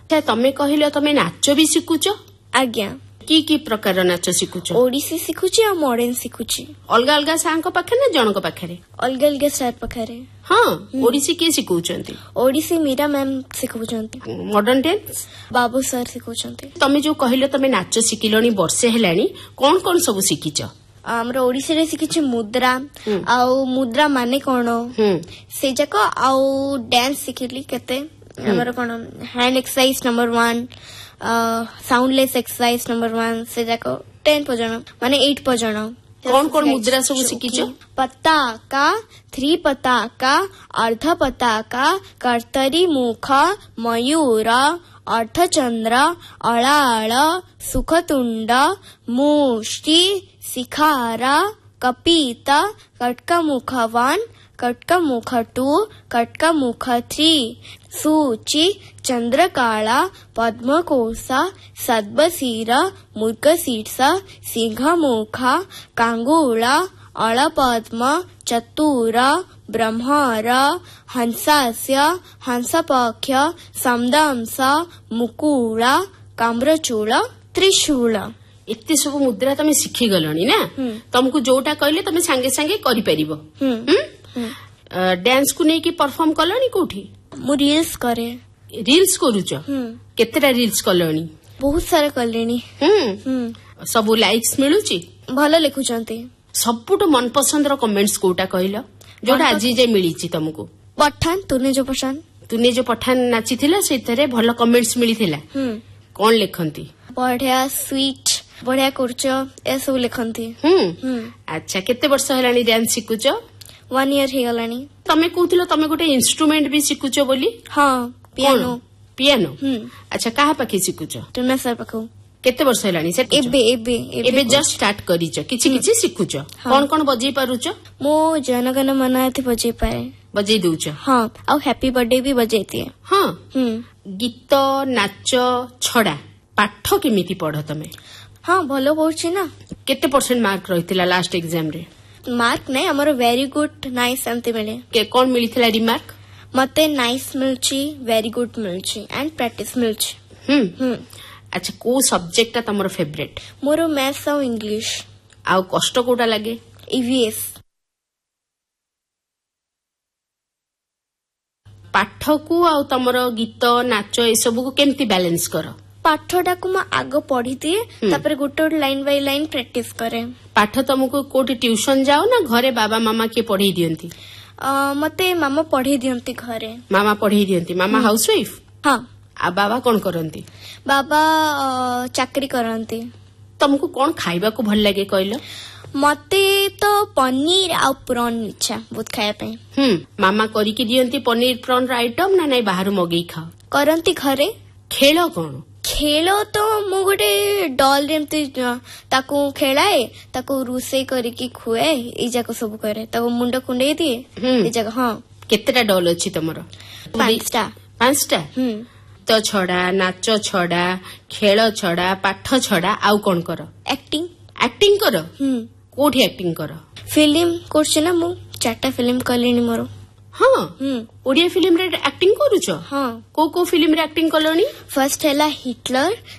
ତମେ କହିଲ ତମେ ନାଚ ବି ଶିଖୁଛ? ଆଜ୍ଞା। କି ପ୍ରକାର ନାଚ ଶିଖୁଛ? ଓଡିଶୀ ଶିଖୁଛି ଆଉ ମଡର୍ଣ୍ଣ ଶିଖୁଛି। ଅଲଗା ଅଲଗା ସାର୍ଙ୍କ ପାଖରେ ନା ଜଣଙ୍କ ପାଖରେ? ଅଲଗା ଅଲଗା ସାର୍ ପାଖରେ। ହଁ। ଓଡିଶୀ କିଏ ଶିଖଉଛନ୍ତି? ଓଡିଶୀ ମୀରା ମ୍ୟାମ୍ ଶିଖଉଛନ୍ତି। ମଡର୍ଣ୍ଣ ଡ୍ୟାନ୍ସ ବାବୁ ସାର୍ ଶିଖଉଛନ୍ତି। ତମେ ଯୋଉ କହିଲ ତମେ ନାଚ ଶିଖିଲଣି ବର୍ଷେ ହେଲାଣି, କଣ କଣ ସବୁ ଶିଖିଛ? ଆମର ଓଡିଶୀରେ ଶିଖିଛି ମୁଦ୍ରା, ଆଉ ମୁଦ୍ରା ମାନେ କଣ ସେ ଯାକ, ଆଉ ଡ୍ୟାନ୍ସ ଶିଖିଲି କେତେ। ଆମର କଣ hand exercise number 1, ସାଉଣ୍ଡଲେସ୍ exercise number 1, ସେ ଯାକ 10 ପର୍ଯ୍ୟନ୍ତ, ମାନେ 8 ପର୍ଯ୍ୟନ୍ତ। କଣ କଣ ମୁଦ୍ରା ସବୁ ଶିଖିଛ? ପତାକା, ତ୍ରିପତାକା, ଅର୍ଦ୍ଧ ପତାକା, କର୍ତ୍ତରୀ ମୁଖ, ମୟୂର, ଅର୍ଦ୍ଧଚନ୍ଦ୍ର, ଅଳାଳ, ସୁଖତୁଣ୍ଡ, ମୁଷ୍ଟି, ଶିଖାର, କପିତ, କଟକମୁଖ 1, କଟକମୁଖ 2, କଟକମୁଖ 3, ସୂଚି, ଚନ୍ଦ୍ରକାଳା, ପଦ୍ମକୋଷ, ସଦ୍ବଶିର, ମୃଗଶୀର୍ଷ, ସିଂହମୁଖ, କାଙ୍ଗୁଳ, ଅଳପଦ୍ମ, ଚତୁର, ବ୍ରହ୍ମର, ହଂସାସ୍ୟ, ହଂସପକ୍ଷ, ସମଦଂଶ, ମୁକୁଳ, କମ୍ରଚୂଳ, ତ୍ରିଶୂଳ। ଏତେ ସବୁ ମୁଦ୍ରା ତମେ ଶିଖିଗଲଣି ନା? ତମକୁ ଯୋଉଟା କହିଲେ ତମେ ସାଙ୍ଗେ ସାଙ୍ଗେ କରିପାରିବ। ଡ୍ୟାନ୍ସ କୁ ନେଇକି ପରଫର୍ମ କଲଣି କୋଉଠି? ମୁଁ ରିଲ୍ସ କରେ। ରିଲ୍ସ କରୁଛ? କେତେଟା ରିଲ୍ସ କଲଣି? ବହୁତ ସାରା କଲେଣି। ସବୁ ଲାଇକ୍ସ ମିଳୁଛି? ଭଲ ଲେଖୁଛନ୍ତି। ସବୁଠୁ ମନପସନ୍ଦର କମେଣ୍ଟସ କୋଉଟା କହିଲ, ଯୋଉଟା ଆଜି ଯାଏ ମିଳିଛି ତମକୁ? ପଠାନ, ତୁନେ ଯୋ ପଠାନ। ତୁନେ ଯୋ ପଠାନ ନାଚିଥିଲା ସେଥିରେ ଭଲ କମେଣ୍ଟସ ମିଳିଥିଲା? କଣ ଲେଖନ୍ତି? ବଢିଆ, ସୁଇଟ, ବଢିଆ କରୁଛ, ଏସବୁ ଲେଖନ୍ତି। ଆଚ୍ଛା, କେତେ ବର୍ଷ ହେଲାଣି ଡ୍ୟାନ୍ସ ଶିଖୁଛ? 1 year ହେଇଗଲାଣି। ତମେ କହୁଥିଲ ତମେ ଗୋଟେ ଇନଷ୍ଟ୍ରୁମେଣ୍ଟ ବି ଶିଖୁଛ ବୋଲି? ହଁ, ପିଆନୋ। ପିଆନୋ? ଆଚ୍ଛା, କାହା ପାଖେ ଶିଖୁଛ? ତୁମେ ସାର୍ ପାଖକୁ। କେତେ ବର୍ଷ ହେଲାଣି? ଏବେ ଜଷ୍ଟ ଷ୍ଟାର୍ଟ କରିଛ, କିଛି କିଛି ଶିଖୁଛ। କଣ କଣ ବଜେଇ ପାରୁଛ? ମୁଁ ଜନଗଣ ମନ ବଜେଇ ପାରେ। ବଜେଇ ଦଉଛ? ହଁ, ଆଉ ହ୍ୟାପି ବର୍ଥଡେ ବି ବଜେଇ ଦିଏ। ହଁ। ଗୀତ ନାଚ ଛଡା ପାଠ କେମିତି ପଢ ତମେ? ହଁ, ଭଲ ପଢୁଛି ନା। କେତେ % ମାର୍କ ରହିଥିଲା ଲାଷ୍ଟ ଏକ୍ସାମ ରେ? ମାର୍କ ନାଇଁ, ଆମର ଭେରି ଗୁଡ, ନାଇସ୍ ଏମିତି ମିଳେ। କଣ ମିଳିଥିଲା ରିମାର୍କ? ମତେ ନାଇସ୍ ମିଳୁଛି, ଭେରି ଗୁଡ ମିଳୁଛି, ଆଣ୍ଡ ପ୍ରାକ୍ଟିସ ମିଳୁଛି। ଆଚ୍ଛା, କୋଉ ସବଜେକ୍ଟ ଟା ତମର ଫେଭରେଟ? ମୋର ମ୍ୟାଥ୍ସ ଆଉ ଇଂଲିଶ। ଆଉ କଷ୍ଟ କୋଉଟା ଲାଗେ? ଇଭିଏସ୍। ପାଠକୁ ଆଉ ତମର ଗୀତ ନାଚ ଏସବୁକୁ କେମିତି ବାଲାନ୍ସ କର? ପାଠଟାକୁ ମୁଁ ଆଗ ପଢିଦିଏ, ତାପରେ ଗୋଟେ ଗୋଟେ ଲାଇନ ବାଇ ଲାଇନ ପ୍ରାକ୍ଟିସ କରେ। ପାଠ ତମକୁ କୋଉଠି ଟ୍ୟୁସନ ଯାଅ ନା ଘରେ ବାବା ମାମା କିଏ ପଢେଇ ଦିଅନ୍ତି? ମତେ ମାମା ପଢେଇ ଦିଅନ୍ତି ଘରେ। ମାମା ପଢେଇ ଦିଅନ୍ତି? ମାମା ହାଉସ ୱାଇଫ୍? ହଁ। ଆଉ ବାବା କଣ କରନ୍ତି? ବାବା ଚାକିରି କରନ୍ତି। ତମକୁ କଣ ଖାଇବାକୁ ଭଲ ଲାଗେ କହିଲ? ମତେ ତ ପନିର ଆଉ ପ୍ରନ୍ ଇଚ୍ଛା ବହୁତ ଖାଇବା ପାଇଁ। ମାମା କରିକି ଦିଅନ୍ତି ପନିର ପ୍ରନ୍ ର ଆଇଟମ ନା ନାଇଁ ବାହାରୁ ମଗେଇ ଖାଅ? କରନ୍ତି ଘରେ। ଖେଳ କଣ? ଖେଳ ତ ମୁଁ ଗୋଟେ ଡଲ୍ ଏମିତି ତାକୁ ଖେଳାଏ, ତାକୁ ରୋଷେଇ କରିକି ଖୁଆଏ, ଏଇ ଯାକ ସବୁ କରେ, ତାକୁ ମୁଣ୍ଡ କୁଣ୍ଡେଇ ଦିଏ, ଏଇ ଯାକ। ହଁ। କେତେଟା ଡଲ୍ ଅଛି ତମର? 5ଟା। 5ଟା? ଗୀତ ଛଡା, ନାଚ ଛଡା, ଖେଳ ଛଡା, ପାଠ ଛଡା ଆଉ କଣ କର? ଆକ୍ଟିଂ। ଆକ୍ଟିଂ କର? କୋଉଠି ଆକ୍ଟିଂ କର? ଫିଲ୍ମ କରୁଛି ନା ମୁଁ, 4ଟା ଫିଲ୍ମ କଲିଣି ମୋର। ହଁ। ଓଡିଆ ଫିଲ୍ମରେ ଆକ୍ଟିଂ କରୁଛ? ହଁ। କୋଉ କୋଉ ଫିଲ୍ମରେ ଆକ୍ଟିଂ କଲଣି? ଫାର୍ଷ୍ଟ ହେଲା ହିଟଲର,